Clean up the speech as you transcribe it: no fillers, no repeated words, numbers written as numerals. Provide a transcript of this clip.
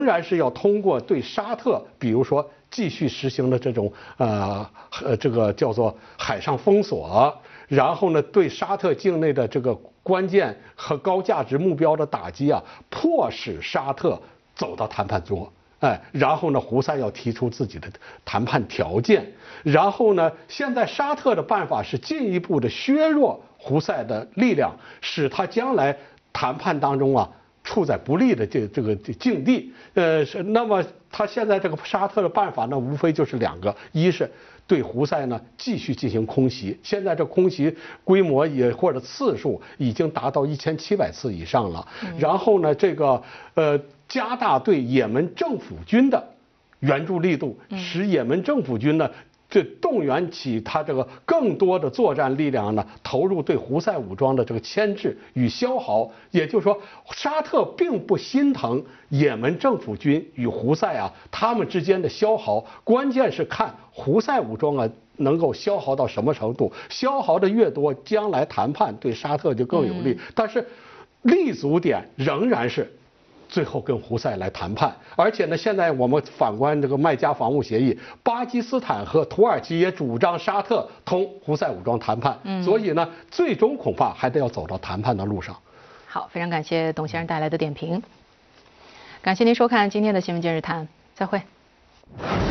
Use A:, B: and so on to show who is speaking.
A: 然是要通过对沙特，比如说继续实行的这种这个叫做海上封锁，然后呢对沙特境内的这个关键和高价值目标的打击啊，迫使沙特走到谈判桌。然后呢，胡塞要提出自己的谈判条件，然后呢，现在沙特的办法是进一步的削弱胡塞的力量，使他将来谈判当中啊处在不利的这个境地。那么他现在这个沙特的办法呢，无非就是两个，一是对胡塞呢继续进行空袭，现在这空袭规模或者次数已经达到1700次以上了。然后呢，这个加大对也门政府军的援助力度，使也门政府军呢这动员起他这个更多的作战力量呢，投入对胡塞武装的这个牵制与消耗。也就是说，沙特并不心疼也门政府军与胡塞啊他们之间的消耗，关键是看胡塞武装啊能够消耗到什么程度，消耗的越多，将来谈判对沙特就更有利。但是立足点仍然是最后跟胡塞来谈判。而且呢，现在我们反观这个麦加防务协议，巴基斯坦和土耳其也主张沙特同胡塞武装谈判，所以呢，最终恐怕还得要走到谈判的路上。
B: 好，非常感谢董先生带来的点评，感谢您收看今天的新闻今日谈，再会。